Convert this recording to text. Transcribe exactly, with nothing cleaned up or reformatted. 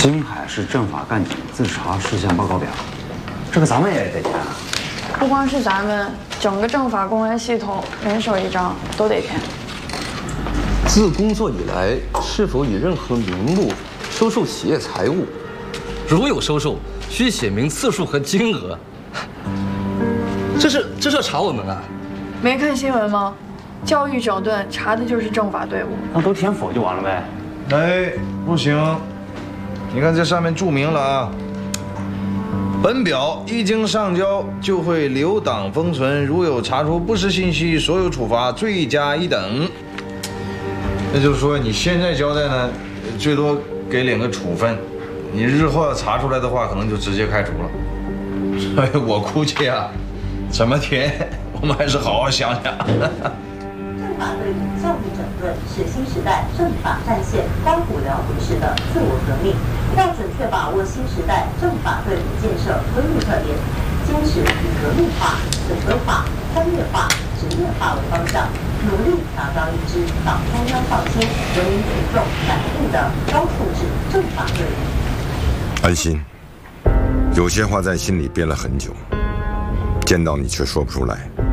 京海市政法干警自查事项报告表，这个咱们也得填啊。 不光是咱们，整个政法公安系统人手一张都得填。 自工作以来，是否以任何名目收受企业财物？如有收受，需写明次数和金额。这是这是要查我们啊？ 没看新闻吗？教育整顿查的就是政法队伍。 那都填否就完了呗？ 哎，不行，你看这上面注明了啊。本表一经上交，就会留档封存，如有查出不实信息，所有处罚罪加一等。那就是说，你现在交代呢，最多给两个处分，你日后要查出来的话，可能就直接开除了。所以我估计啊，怎么填，我们还是好好想想。 政法队伍教育整顿是新时代政法战线光谱辽阔式的自我革命，要准确把握新时代政法队伍建设规律特点，坚持以革命化、整合化、专业化、职业化为方向，努力打造一支党中央放心、人民群众满意的高素质政法队伍。 安心，有些话在心里憋了很久，见到你却说不出来。